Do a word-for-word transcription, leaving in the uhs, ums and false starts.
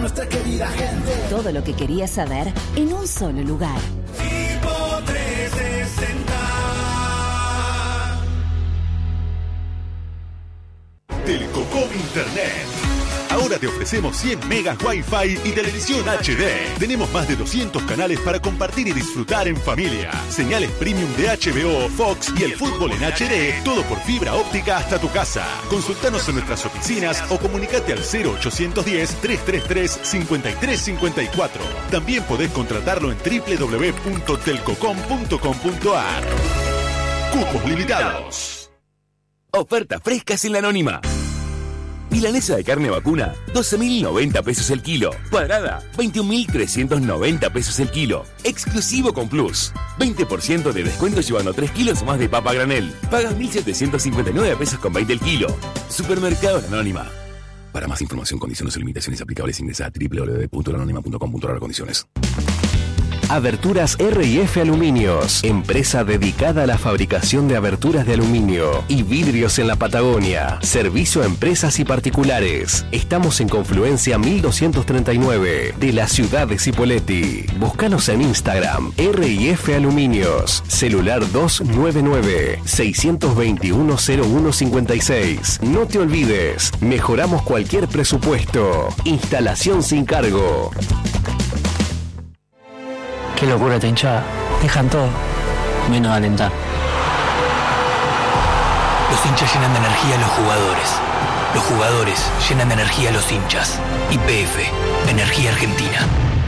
nuestra querida gente. Todo lo que querías saber en un solo lugar. Tipo trescientos sesenta. Telcocom Internet. Ahora te ofrecemos cien megas Wi-Fi y televisión H D. Tenemos más de doscientos canales para compartir y disfrutar en familia. Señales premium de H B O, Fox y el fútbol en H D. Todo por fibra óptica hasta tu casa. Consultanos en nuestras oficinas o comunicate al cero ochocientos diez, trescientos treinta y tres, cincuenta y tres cincuenta y cuatro. También podés contratarlo en doble u doble u doble u punto telcocom punto com punto a r. Cupos limitados. Ofertas frescas en la Anónima. Milanesa de carne vacuna, doce mil noventa pesos el kilo. Cuadrada, veintiún mil trescientos noventa pesos el kilo. Exclusivo con Plus. veinte por ciento de descuento llevando tres kilos más de papa granel. Pagas mil setecientos cincuenta y nueve pesos con veinte el kilo. Supermercado La Anónima. Para más información, condiciones y limitaciones aplicables, ingresa a doble u doble u doble u punto la anónima punto com punto a r condiciones. Aberturas R y F Aluminios, empresa dedicada a la fabricación de aberturas de aluminio y vidrios en la Patagonia. Servicio a empresas y particulares. Estamos en Confluencia mil doscientos treinta y nueve de la ciudad de Cipolletti. Búscanos en Instagram, R y F Aluminios. Celular dos nueve nueve, seis dos uno, cero uno cinco seis. No te olvides, mejoramos cualquier presupuesto. Instalación sin cargo. Qué locura esta hinchada. Dejan todo, menos alentar. Los hinchas llenan de energía a los jugadores. Los jugadores llenan de energía a los hinchas. Y P F, Energía Argentina.